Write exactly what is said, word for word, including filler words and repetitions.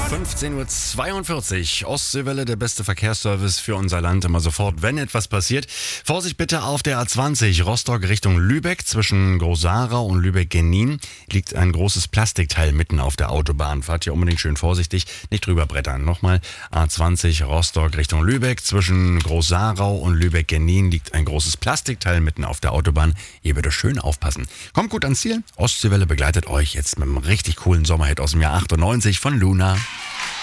fünfzehn Uhr zweiundvierzig. Ostseewelle, der beste Verkehrsservice für unser Land. Immer sofort, wenn etwas passiert. Vorsicht bitte auf der A zwanzig, Rostock Richtung Lübeck. Zwischen Großarau und Lübeck-Genin liegt ein großes Plastikteil mitten auf der Autobahn. Fahrt hier unbedingt schön vorsichtig, nicht drüber brettern. Nochmal, A zwanzig, Rostock Richtung Lübeck. Zwischen Großarau und Lübeck-Genin liegt ein großes Plastikteil mitten auf der Autobahn. Hier bitte schön aufpassen. Kommt gut ans Ziel. Ostseewelle begleitet euch jetzt mit einem richtig coolen Sommerhit aus dem Jahr achtundneunzig von Luna.